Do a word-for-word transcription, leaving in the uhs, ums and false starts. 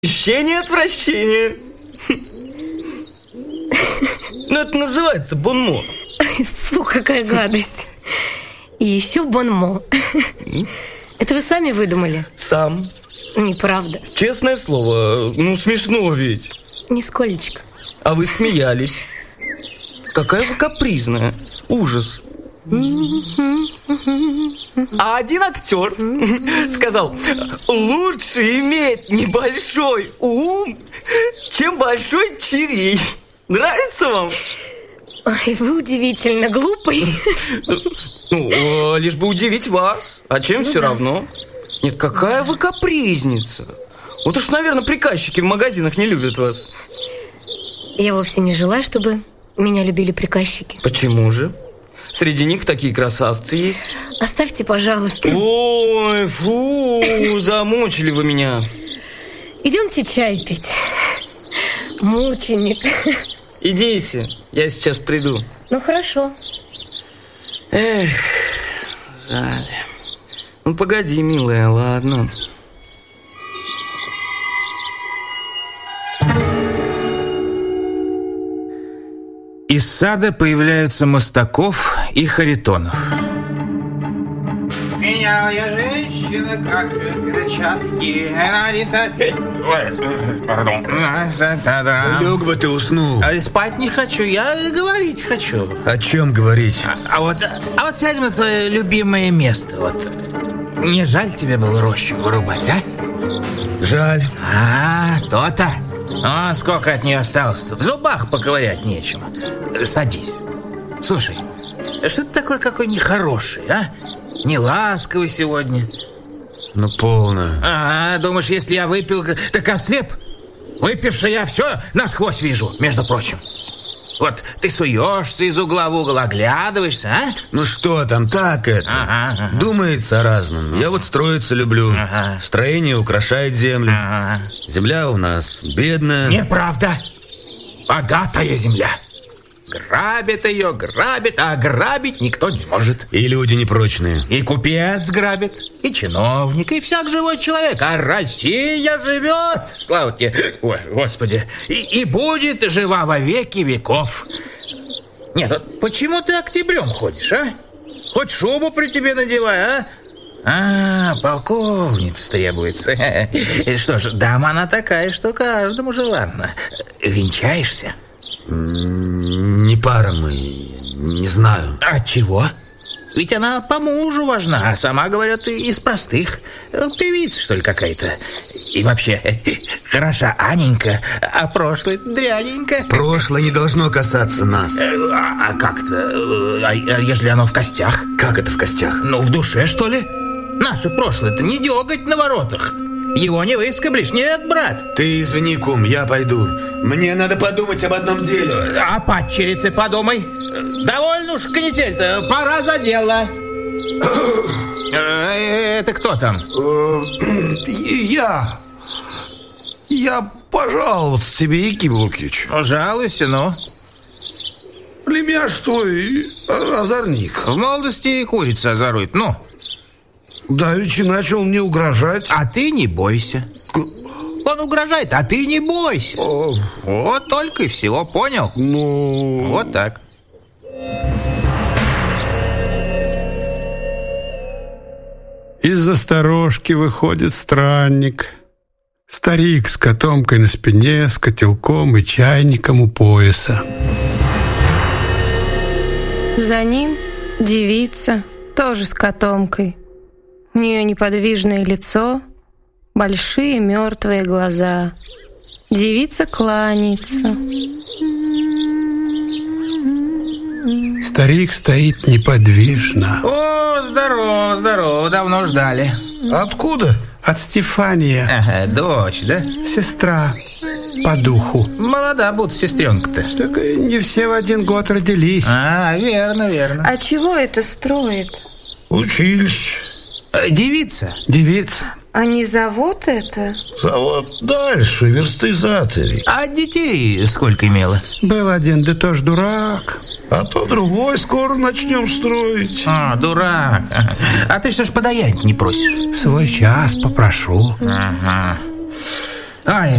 Ощущение отвращения. Ну, это называется бонмо. Фу, какая гадость. И еще бонмо. Это вы сами выдумали? Сам. Неправда. Честное слово, ну смешно ведь. Нисколечко. А вы смеялись. Какая вы капризная. Ужас. А один актер сказал: лучше иметь небольшой ум, чем большой чирей. Нравится вам? Ой, вы удивительно глупый. Ну, лишь бы удивить вас. А чем ну все да. равно? Нет, какая вы капризница. Вот уж, наверное, приказчики в магазинах не любят вас. Я вовсе не желаю, чтобы меня любили приказчики. Почему же? Среди них такие красавцы есть. Оставьте, пожалуйста. Ой, фу, замучили вы меня. Идемте чай пить. Мученик. Идите, я сейчас приду. Ну, хорошо. Эх, жаль. Ну, погоди, милая, ладно. Из сада появляются Мостаков и Харитонов. Менялая женщина, как перчатки. Ой, пардон. Лег бы ты, уснул. А спать не хочу, я говорить хочу. О чем говорить? А, а, вот, а вот сядем на твое любимое место. Вот. Не жаль тебе было рощу вырубать, а? Жаль. А, то-то. А сколько от нее осталось-то? В зубах поковырять нечего. Садись. Слушай, что ты такой какой нехороший, а? Не ласковый сегодня. Ну, полно. А, думаешь, если я выпил, так ослеп? Выпивший я все насквозь вижу, между прочим. Вот ты суешься из угла в угол, оглядываешься, а? Ну что там, так это? Ага, ага. Думается о разном. Я вот строиться люблю. Ага. Строение украшает землю. Ага. Земля у нас бедная. Неправда. Богатая земля. Грабит ее, грабит, а грабить никто не может. И люди непрочные. И купец грабит, и чиновник, и всяк живой человек. А Россия живет, слава тебе, ой, Господи, и, и будет жива во веки веков. Нет, вот почему ты октябрем ходишь, а? Хоть шубу при тебе надевай, а? А, полковница требуется. Что ж, дама она такая, что каждому желанна. Венчаешься? Не пара мы, не знаю. А чего? Ведь она по мужу важна, а сама, говорят, из простых. Певица, что ли, какая-то. И вообще, хороша Аненька, а прошлое дряненько. Прошлое не должно касаться нас. А, а как-то? А, а если оно в костях? Как это в костях? Ну, в душе, что ли? Наше прошлое-то не деготь на воротах. Его не выскоблишь, нет, брат. Ты извини, кум, я пойду. Мне надо подумать об одном деле. О падчерице подумай. Довольно уж канитель-то, пора за дело. Это кто там? Я. Я пожаловался тебе, Яким Лукич. Жалуйся, ну. Племяш твой озорник. В молодости курица озорует, ну. Давеча начал мне угрожать. А ты не бойся. Он угрожает, а ты не бойся. О. Вот только и всего, понял? Ну... Вот так. Из-за сторожки выходит странник. Старик с котомкой на спине, с котелком и чайником у пояса. За ним девица, тоже с котомкой. У нее неподвижное лицо, большие мертвые глаза. Девица кланяется. Старик стоит неподвижно. О, здорово, здорово, давно ждали. Откуда? От Стефания. Ага, дочь, да? Сестра по духу. Молода будто сестренка-то. Так не все в один год родились. А, верно, верно. А чего это строит? Училище. Девица? Девица. А не завод это? Завод дальше, версты за три. А детей сколько имела? Был один, да тоже дурак. А то другой скоро начнем строить. А, дурак. А ты что ж подаяние не просишь? В свой час попрошу. Ага. Ай,